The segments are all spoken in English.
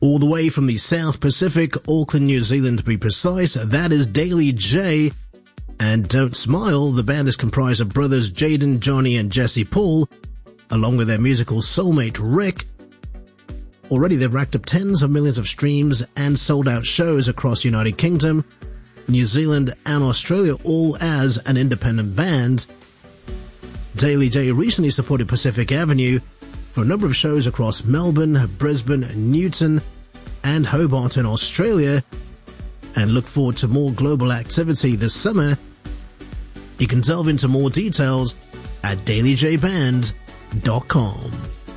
All the way from the South Pacific, Auckland, New Zealand to be precise, that is Daily J. And Don't Smile, the band is comprised of brothers Jaden, Johnny and Jesse Paul, along with their musical soulmate Rick. Already they've racked up tens of millions of streams and sold out shows across the United Kingdom, New Zealand and Australia, all as an independent band. Daily J recently supported Pacific Avenue for a number of shows across Melbourne, Brisbane, Newton and Hobart in Australia, and look forward to more global activity this summer. You can delve into more details at dailyjband.com.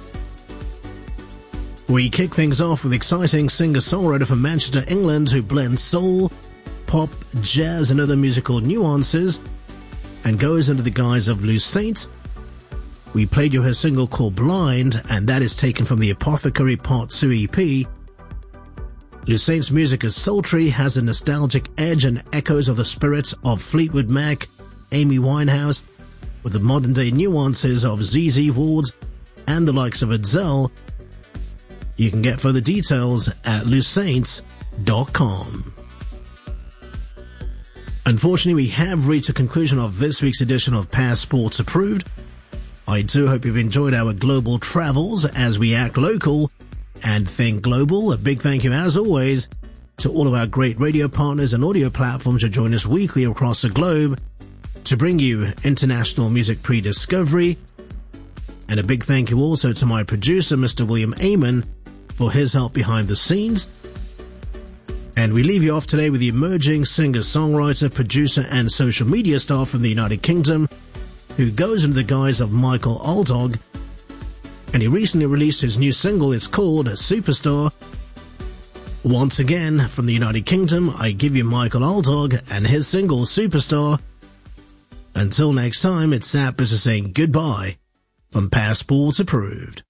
We kick things off with exciting singer-songwriter from Manchester, England, who blends soul, pop, jazz and other musical nuances and goes under the guise of Lucente. We played you her single called Blind, and that is taken from the Apothecary Part 2 EP. Lucente's music is sultry, has a nostalgic edge and echoes of the spirits of Fleetwood Mac, Amy Winehouse, with the modern-day nuances of ZZ Ward and the likes of Adele. You can get further details at lucente.com. Unfortunately, we have reached the conclusion of this week's edition of Passports Approved. I do hope you've enjoyed our global travels as we act local and think global. A big thank you, as always, to all of our great radio partners and audio platforms who join us weekly across the globe to bring you international music pre-discovery. And a big thank you also to my producer, Mr. William Amon, for his help behind the scenes. And we leave you off today with the emerging singer-songwriter, producer and social media star from the United Kingdom, who goes under the guise of Michael Aldog, and he recently released his new single. It's called Superstar. Once again, from the United Kingdom, I give you Michael Aldog and his single Superstar. Until next time, it's Zap Business saying goodbye from Passports Approved.